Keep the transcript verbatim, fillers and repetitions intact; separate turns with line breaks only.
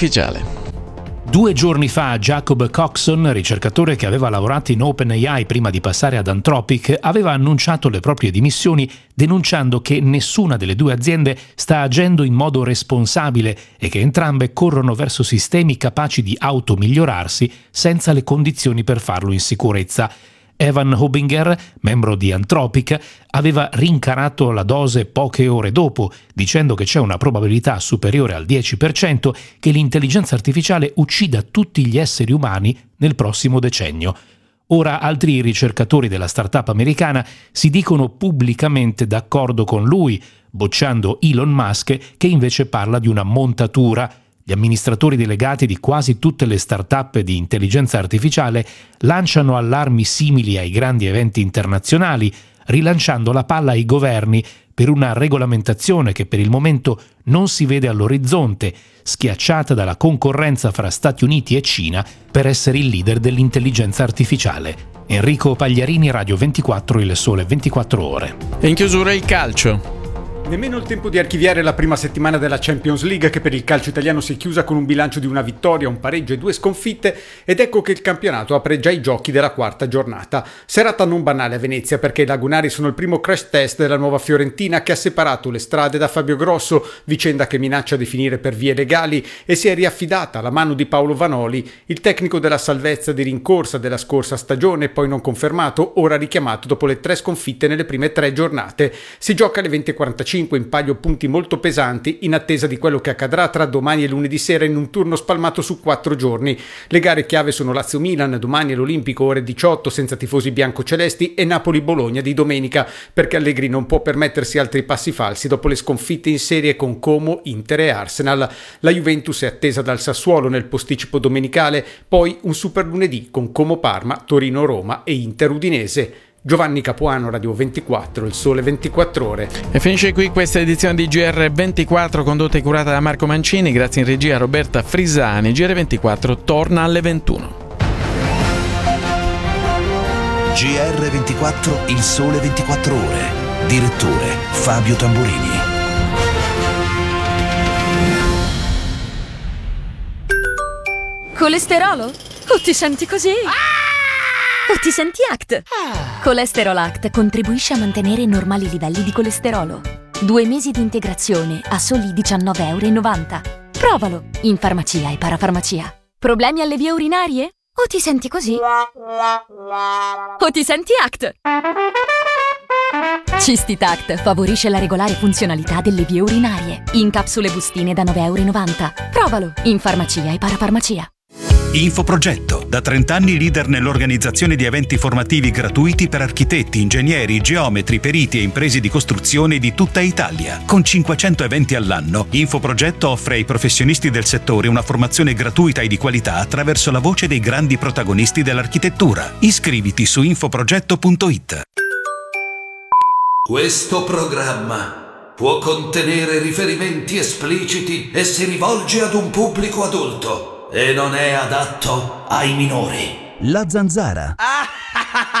artificiale.
Due giorni fa Jacob Coxon, ricercatore che aveva lavorato in OpenAI prima di passare ad Anthropic, aveva annunciato le proprie dimissioni denunciando che nessuna delle due aziende sta agendo in modo responsabile e che entrambe corrono verso sistemi capaci di automigliorarsi senza le condizioni per farlo in sicurezza. Evan Hobinger, membro di Anthropic, aveva rincarato la dose poche ore dopo, dicendo che c'è una probabilità superiore al dieci per cento che l'intelligenza artificiale uccida tutti gli esseri umani nel prossimo decennio. Ora altri ricercatori della startup americana si dicono pubblicamente d'accordo con lui, bocciando Elon Musk, che invece parla di una montatura. Gli amministratori delegati di quasi tutte le start-up di intelligenza artificiale lanciano allarmi simili ai grandi eventi internazionali, rilanciando la palla ai governi per una regolamentazione che per il momento non si vede all'orizzonte, schiacciata dalla concorrenza fra Stati Uniti e Cina per essere il leader dell'intelligenza artificiale. Enrico Pagliarini, Radio ventiquattro, Il Sole ventiquattro Ore.
E in chiusura il calcio.
Nemmeno il tempo di archiviare la prima settimana della Champions League, che per il calcio italiano si è chiusa con un bilancio di una vittoria, un pareggio e due sconfitte, ed ecco che il campionato apre già i giochi della quarta giornata. Serata non banale a Venezia, perché i lagunari sono il primo crash test della nuova Fiorentina, che ha separato le strade da Fabio Grosso, vicenda che minaccia di finire per vie legali, e si è riaffidata alla mano di Paolo Vanoli, il tecnico della salvezza di rincorsa della scorsa stagione, poi non confermato, ora richiamato dopo le tre sconfitte nelle prime tre giornate. Si gioca alle venti e quarantacinque in paio punti molto pesanti, in attesa di quello che accadrà tra domani e lunedì sera in un turno spalmato su quattro giorni. Le gare chiave sono Lazio-Milan domani all'Olimpico ore diciotto senza tifosi biancocelesti e Napoli-Bologna di domenica, perché Allegri non può permettersi altri passi falsi dopo le sconfitte in serie con Como, Inter e Arsenal. La Juventus è attesa dal Sassuolo nel posticipo domenicale, poi un super lunedì con Como-Parma, Torino-Roma e Inter-Udinese. Giovanni Capuano, Radio ventiquattro, Il Sole ventiquattro Ore.
E finisce qui questa edizione di G R ventiquattro, condotta e curata da Marco Mancini, grazie in regia a Roberta Frisani. G R ventiquattro torna alle ventuno.
G R ventiquattro, Il Sole ventiquattro Ore. Direttore Fabio Tamburini.
Colesterolo? O ti senti così? O ti senti A C T? Colesterol A C T contribuisce a mantenere normali livelli di colesterolo. Due mesi di integrazione a soli diciannove virgola novanta euro. Provalo in farmacia e parafarmacia. Problemi alle vie urinarie? O ti senti così? O ti senti A C T? Cistitact favorisce la regolare funzionalità delle vie urinarie. In capsule bustine da nove virgola novanta euro. Provalo in farmacia e parafarmacia.
Infoprogetto, da trenta anni leader nell'organizzazione di eventi formativi gratuiti per architetti, ingegneri, geometri, periti e imprese di costruzione di tutta Italia. Con cinquecento eventi all'anno, Infoprogetto offre ai professionisti del settore una formazione gratuita e di qualità attraverso la voce dei grandi protagonisti dell'architettura. Iscriviti su infoprogetto punto it.
Questo programma può contenere riferimenti espliciti e si rivolge ad un pubblico adulto e non è adatto ai minori.
La Zanzara.
Ah!